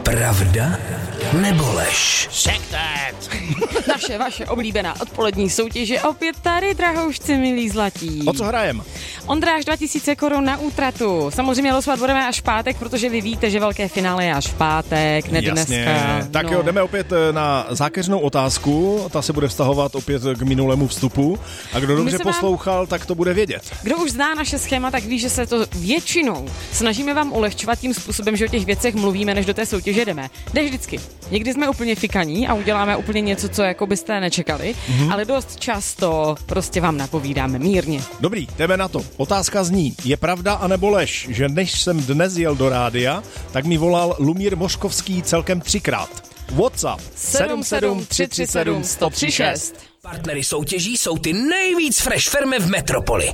Pravda nebo lež? Sektet! Vaše oblíbená odpolední soutěže opět tady, drahoušci milí zlatí. O co hrajem? Ondráž 2000 korun na útratu. Samozřejmě losovat budeme až v pátek, protože vy víte, že velké finále je až v pátek, ne Jasně. dneska. Tak jo, jdeme opět na zákeřnou otázku. Ta se bude vztahovat opět k minulému vstupu. A kdo dobře poslouchal, tak to bude vědět. Kdo už zná naše schéma, tak ví, že se to většinou snažíme vám ulehčovat tím způsobem, že o těch věcech mluvíme, než do té soutěže jdeme. Jde vždycky. Někdy jsme úplně fikaní a uděláme úplně něco, co jako byste nečekali, ale dost často prostě vám napovídáme mírně. Dobrý, jdeme na to. Otázka zní, je pravda anebo lež, že než jsem dnes jel do rádia, tak mi volal Lumír Moškovský celkem 3krát. WhatsApp 77 136. Partnery soutěží jsou ty nejvíc fresh firmy v metropoli.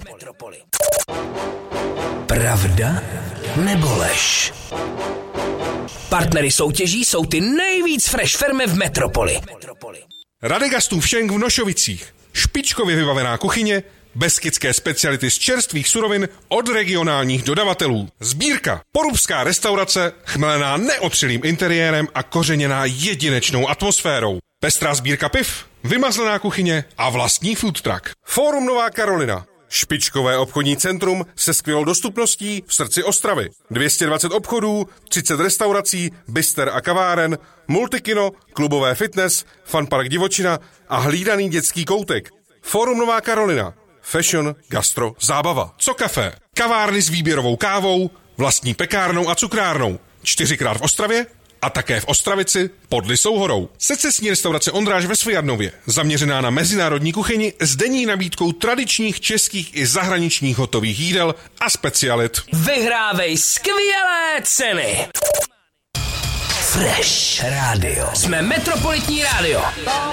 Pravda nebo lež? Partnery soutěží jsou ty nejvíc fresh firmy v metropoli. Radegastův šenk v Nošovicích. Špičkově vybavená kuchyně, beskydské speciality z čerstvých surovin od regionálních dodavatelů. Sbírka. Porubská restaurace, chmelená neotřelým interiérem a kořeněná jedinečnou atmosférou. Pestrá sbírka piv, vymazlená kuchyně a vlastní food truck. Fórum Nová Karolina. Špičkové obchodní centrum se skvělou dostupností v srdci Ostravy. 220 obchodů, 30 restaurací, bister a kaváren, multikino, klubové fitness, funpark divočina a hlídaný dětský koutek. Fórum Nová Karolina. Fashion, gastro, zábava. Co kafe? Kavárny s výběrovou kávou, vlastní pekárnou a cukrárnou. 4krát v Ostravě a také v Ostravici pod Lysou horou. Secesní restaurace Ondráž ve Svojadnově, zaměřená na mezinárodní kuchyni s denní nabídkou tradičních českých i zahraničních hotových jídel a specialit. Vyhrávej skvělé ceny! Fresh Radio. Jsme Metropolitní rádio.